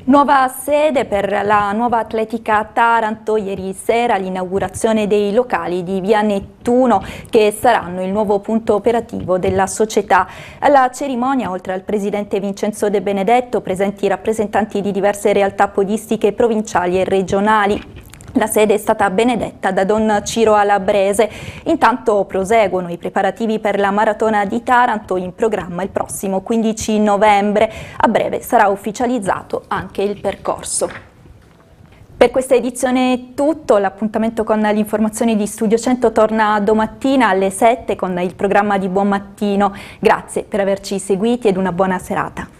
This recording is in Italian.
Nuova sede per la nuova atletica Taranto, ieri sera l'inaugurazione dei locali di Via Nettuno che saranno il nuovo punto operativo della società. Alla cerimonia, oltre al presidente Vincenzo De Benedetto, presenti rappresentanti di diverse realtà podistiche provinciali e regionali. La sede è stata benedetta da Don Ciro Alabrese. Intanto proseguono i preparativi per la maratona di Taranto, in programma il prossimo 15 novembre. A breve sarà ufficializzato anche il percorso. Per questa edizione è tutto, l'appuntamento con l'informazione di Studio 100 torna domattina alle 7 con il programma di Buon Mattino. Grazie per averci seguiti ed una buona serata.